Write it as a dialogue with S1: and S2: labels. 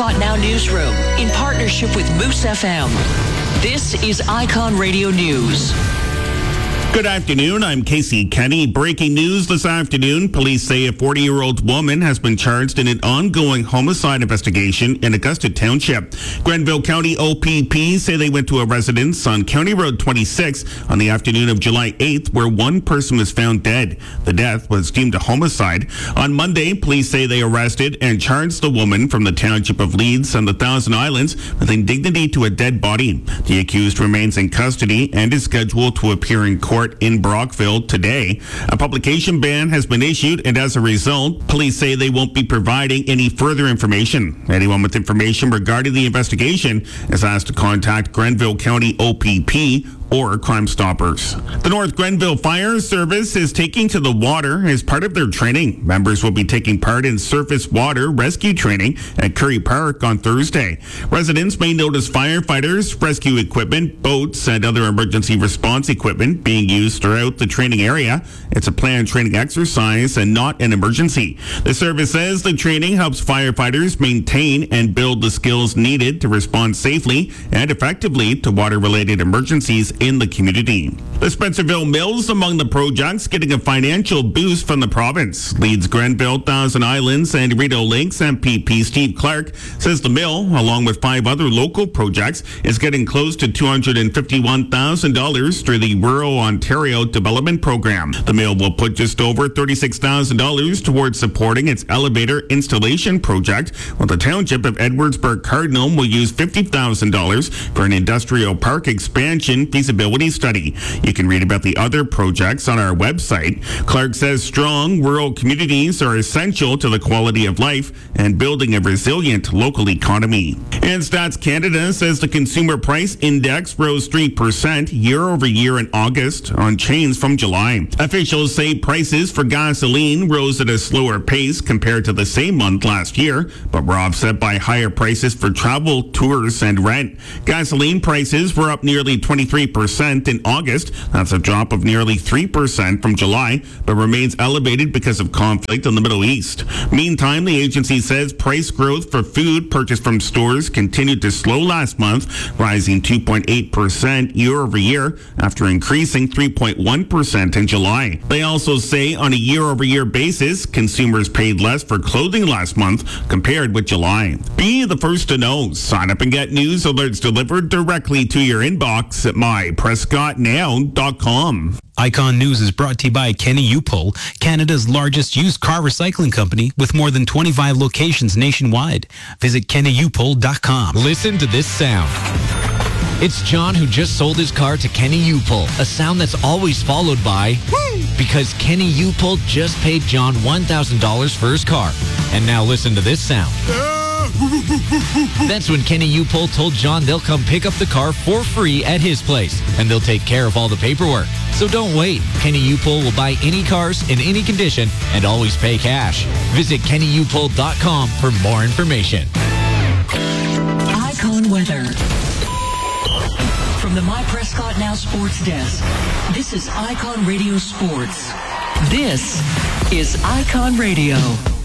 S1: Prescott Now Newsroom in partnership with Moose FM. This is Icon Radio News.
S2: Good afternoon, I'm Casey Kenny. Breaking news this afternoon. Police say a 40-year-old woman has been charged in an ongoing homicide investigation in Augusta Township. Grenville County OPP say they went to a residence on County Road 26 on the afternoon of July 8th where one person was found dead. The death was deemed a homicide. On Monday, police say they arrested and charged the woman from the Township of Leeds and the Thousand Islands with indignity to a dead body. The accused remains in custody and is scheduled to appear in court in Brockville today. A publication ban has been issued, and as a result, police say they won't be providing any further information. Anyone with information regarding the investigation is asked to contact Grenville County OPP or Crime Stoppers. The North Grenville Fire Service is taking to the water as part of their training. Members will be taking part in surface water rescue training at Curry Park on Thursday. Residents may notice firefighters, rescue equipment, boats, and other emergency response equipment being used throughout the training area. It's a planned training exercise and not an emergency. The service says the training helps firefighters maintain and build the skills needed to respond safely and effectively to water-related emergencies in the community. The Spencerville Mills among the projects getting a financial boost from the province. Leeds Grenville, Thousand Islands, and Rideau Lakes MPP Steve Clark says the mill, along with 5 other local projects, is getting close to $251,000 through the Rural Ontario Development Program. The mill will put just over $36,000 towards supporting its elevator installation project, while the township of Edwardsburg Cardinal will use $50,000 for an industrial park expansion feasibility study. You can read about the other projects on our website. Clark says strong rural communities are essential to the quality of life and building a resilient local economy. And Stats Canada says the consumer price index rose 3% year over year in August, on change from July. Officials say prices for gasoline rose at a slower pace compared to the same month last year, but were offset by higher prices for travel, tours, and rent. Gasoline prices were up nearly 23% in August. That's a drop of nearly 3% from July, but remains elevated because of conflict in the Middle East. Meantime, the agency says price growth for food purchased from stores continued to slow last month, rising 2.8% year over year after increasing 3.1% in July. They also say on a year over year basis, consumers paid less for clothing last month compared with July. Be the first to know. Sign up and get news alerts delivered directly to your inbox at myprescottnow.com.
S3: Icon News is brought to you by Kenny Upol, Canada's largest used car recycling company with more than 25 locations nationwide. Visit kennyupol.com.
S4: Listen to this sound. It's John who just sold his car to Kenny Upol, a sound that's always followed by woo! Because Kenny Upol just paid John $1,000 for his car. And now listen to this sound. That's when Kenny Upol told John they'll come pick up the car for free at his place, and they'll take care of all the paperwork. So don't wait. Kenny Upol will buy any cars in any condition and always pay cash. Visit kennyupol.com for more information.
S1: Icon weather. From the My Prescott Now Sports Desk, this is Icon Radio Sports. This is Icon Radio.